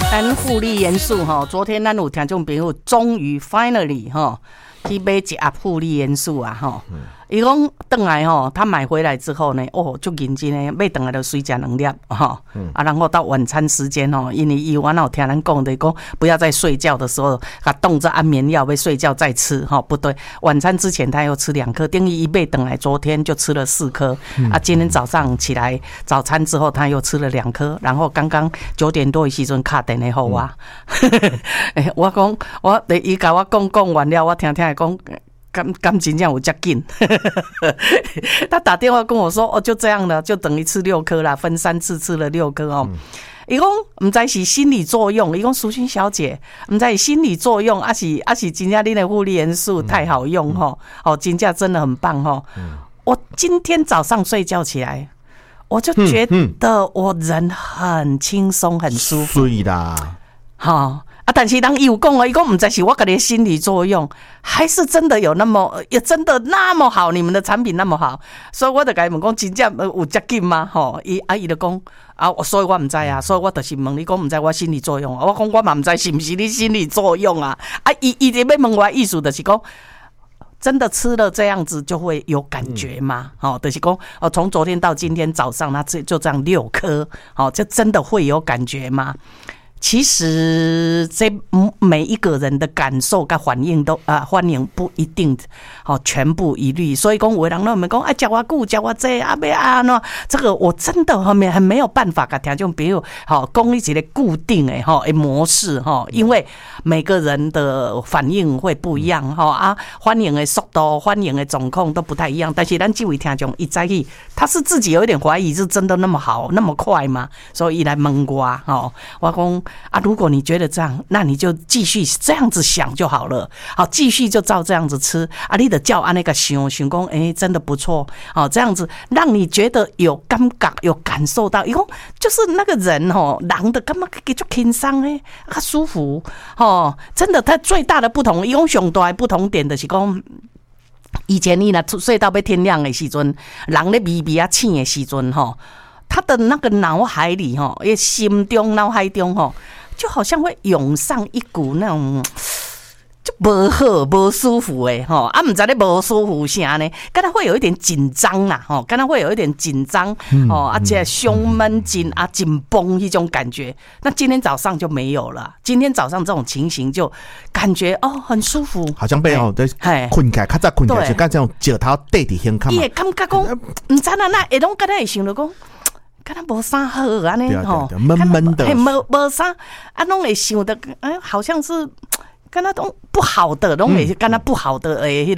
咱护理元素吼，昨天咱有听众朋友终于 finally 吼去买一盒护理元素啊吼。伊讲回来吼，他买回来之后呢，哦，就认真呢，买回来就水吃2粒吼，然后到晚餐时间吼，因为伊我有听人讲的，讲不要在睡觉的时候，他冻着安眠药，要睡觉再吃吼，不对，晚餐之前他又吃2颗，等于伊买回来昨天就吃了4颗，今天早上起来早餐之后他又吃了2颗，然后刚刚9点多的时阵打电话给我，我讲伊甲我讲完了，我听伊讲。感情这样有这么紧他打电话跟我说，哦，就这样了，就等于吃6颗啦，分3次吃了6颗哦。伊讲唔知是心理作用，伊讲淑君小姐唔知是心理作用，还是真正你的护理元素太好用吼，哦，真正真的很棒吼。我今天早上睡觉起来，我就觉得我人很轻松，很舒服。 对啦， 好。但是人有讲哦，伊讲唔知是我个人心理作用，还是真的有也真的那么好，你们的产品那么好，所以我就甲伊问讲，真正有这紧吗？吼，伊就讲啊，所以我唔知啊，所以我就是问你讲唔知我心理作用，我讲我嘛唔知是不是你心理作用啊？伊就要问我意思就是讲。真的吃了这样子就会有感觉吗？就是说从昨天到今天早上，那就这样6颗，就真的会有感觉吗？其实这每一个人的感受跟反应都反应不一定全部一律，所以讲有的人都会讲叫我久叫我这要安怎，这个我真的很没有办法跟听众朋友讲一个固定的模式因为每个人的反应会不一样反应的速度、反应的状况都不太一样。但是咱这位听众一早起，他是自己有一点怀疑，是真的那么好那么快吗？所以他来问我我讲。如果你觉得这样，那你就继续这样子想就好了。好，继续就照这样子吃。你的叫那个想讲，真的不错。好，这样子让你觉得有感觉，有感受到，就是那个人人的感觉就轻松较舒服。真的，它最大的不同，上大的不同点就是讲。以前你睡到要天亮的时阵，人咧微微醒的时阵他的那个脑海里心中脑海中就好像会涌上一股那种就不好不舒服的不知道不舒服啥呢，可能会有一点紧张啦可能会有一点紧张这胸闷紧紧绷一种感觉。那今天早上就没有了，今天早上这种情形就感觉很舒服， 好像被困起来，较早困起来就跟这种脚头对伫胸口嘛， 也感觉讲唔知道那会拢敢会想到讲。敢若无啥好安尼闷闷的， 无啥拢会想的，好像是敢若都不好的，拢会敢若不好的迄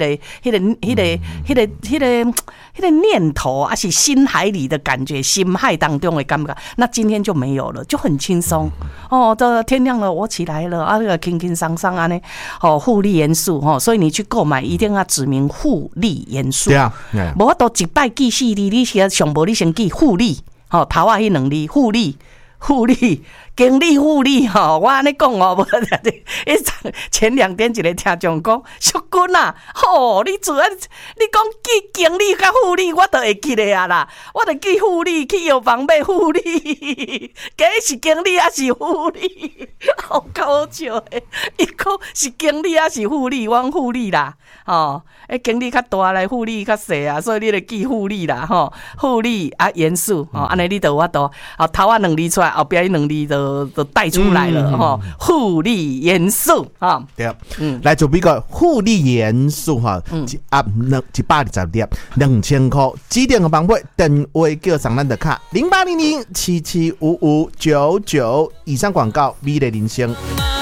个念头是心海里的感觉，心海当中的感觉。那今天就没有了，就很轻松这天亮了，我起来了那个轻轻松松安尼护理元素所以你去购买一定要指明护理元素。对啊，无法度一摆记4字，你先上无你先记护理。头仔迄2字护理经理护理我安尼讲前2天一个听众讲，淑君啊，你主要你讲记经理甲护理，我都会记得啦，我就记护理去药房买护理，假是经理还是护理，好搞笑的。伊讲是经理还是护理，我护理啦，经理较大来，护理较细啊，所以你就记护理啦，护理元素安尼你就有法度头仔2字出来，后边2字就带出来了护理元素对，来做一个护理元素120粒2000块，指定的方法电话叫上咱的卡0800775599，以上广告美丽人生。